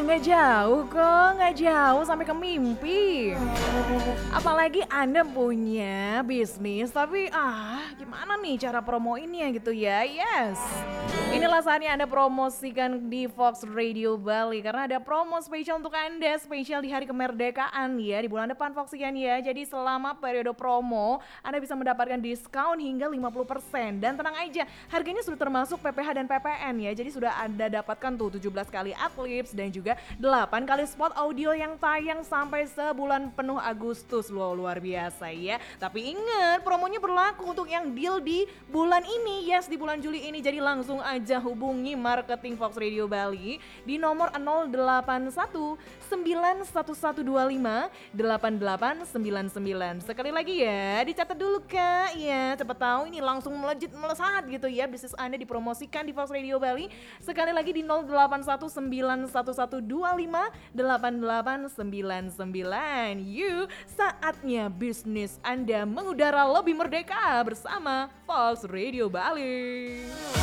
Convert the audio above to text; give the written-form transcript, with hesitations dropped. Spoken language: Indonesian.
nggak jauh kok, nggak jauh sampai ke mimpi. Apalagi Anda punya bisnis, tapi gimana nih cara promoinnya gitu ya? Yes. Inilah saatnya Anda promosikan di Fox Radio Bali karena ada promo spesial untuk Anda, spesial di hari kemerdekaan ya di bulan depan Foxian ya. Jadi selama periode promo Anda bisa mendapatkan diskon hingga 50% dan tenang aja, harganya sudah termasuk PPh dan PPN ya. Jadi sudah Anda dapatkan tuh 17 kali adlibs dan juga 8 kali spot audio yang tayang sampai sebulan penuh Agustus loh, luar biasa ya. Tapi ingat promonya berlaku untuk yang deal di bulan ini, yes di bulan Juli ini. Jadi langsung aja hubungi marketing Fox Radio Bali di nomor 081 91125 8899. Sekali lagi ya, dicatat dulu Kak. Ya, cepet tahu ini langsung melesat gitu ya bisnis Anda dipromosikan di Fox Radio Bali. Sekali lagi di 081 91125 8899. Yuk, saatnya bisnis Anda mengudara lebih merdeka bersama Fox Radio Bali.